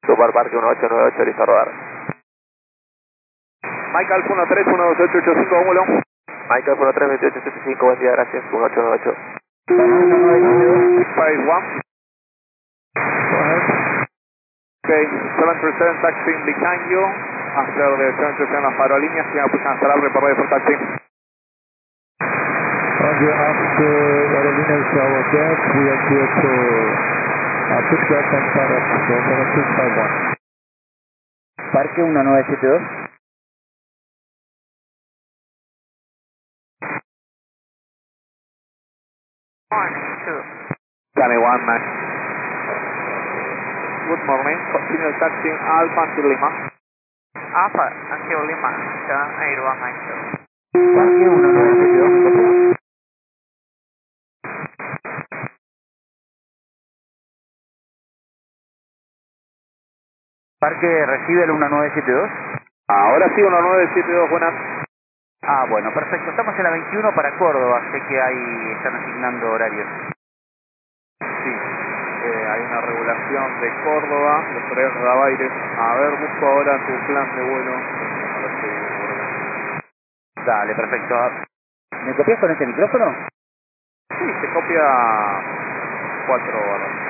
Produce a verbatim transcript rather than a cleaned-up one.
Super Parque uno ocho nueve ocho, listo a rodar. Michael uno tres uno dos ocho ocho cinco, vámonos. Michael uno tres dos ocho ocho cinco, buen día, gracias, uno ocho nueve ocho. Phase one. Okay, seven percent taxiing behind you. After the seven percent of aerolíneas, tiene que pushing hasta el reporte for taxi. Roger, after aerolíneas our deck, we are clear to uh, put back and start up. So, seven six five one. Parque uno nueve siete dos. Morning, two. Danny one, Max. Good morning, continue taxiing Alpha until Lima. Alpha, until Lima, seven eight one nine two. Parque uno nueve siete dos. Parque recibe el uno nueve siete dos. Ahora sí, uno nueve siete dos, buenas. Ah, bueno, perfecto. Estamos en la veintiuno para Córdoba. Sé que ahí están asignando horarios. Sí, eh, hay una regulación de Córdoba, los horarios de Davaires. A ver, busco ahora tu plan de vuelo. No lo estoy viendo por acá. Dale, perfecto. ¿Me copias con este micrófono? Sí, se copia cuatro horas.